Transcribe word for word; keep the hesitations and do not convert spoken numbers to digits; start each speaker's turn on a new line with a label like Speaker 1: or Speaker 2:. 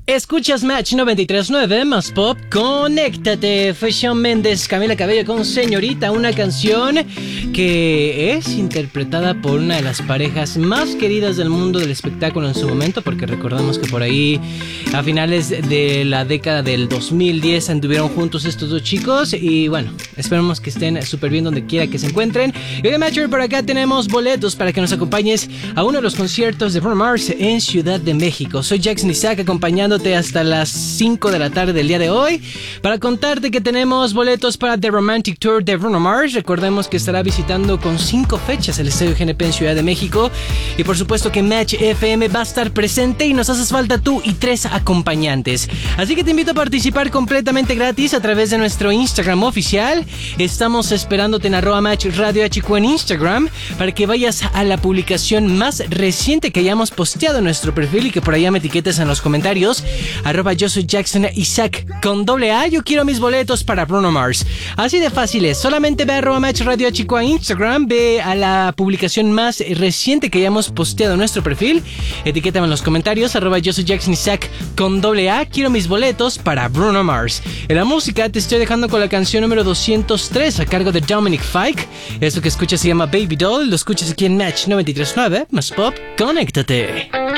Speaker 1: Escuchas Match noventa y tres punto nueve más pop, conéctate. Fue Shawn Mendes, Camila Cabello con Señorita, una canción que es interpretada por una de las parejas más queridas del mundo del espectáculo en su momento, porque recordamos que por ahí a finales de la década del dos mil diez anduvieron juntos estos dos chicos y bueno, esperemos que estén súper bien donde quiera que se encuentren. Y de Match, por acá tenemos boletos para que nos acompañes a uno de los conciertos de Bruno Mars en Ciudad de México. Soy Jackson Isaac, acompañándote hasta las cinco de la tarde del día de hoy para contarte que tenemos boletos para The Romantic Tour de Bruno Mars. Recordemos que estará visitando con cinco fechas el Estadio G N P en Ciudad de México y por supuesto que Match F M va a estar presente y nos haces falta tú y tres acompañantes. Así que te invito a participar completamente gratis a través de nuestro Instagram oficial. Estamos esperándote en arroba Match Radio H Q en Instagram para que vayas a la publicación más reciente que hayamos posteado en nuestro perfil y que por allá me etiquetes en los comentarios. Arroba yo soy Jackson Isaac con doble A. Yo quiero mis boletos para Bruno Mars. Así de fácil es. Solamente ve a arroba Match Radio H Q a Instagram. Ve a la publicación más reciente que hayamos posteado en nuestro perfil. Etiquétame en los comentarios. Arroba yo soy Jackson Isaac con doble A. Quiero mis boletos para Bruno Mars. En la música te estoy dejando con la canción número doscientos tres a cargo de Dominic Fike. Eso que escuchas se llama Baby Doll. Lo escuchas aquí en Match noventa y tres punto nueve más pop. Conéctate.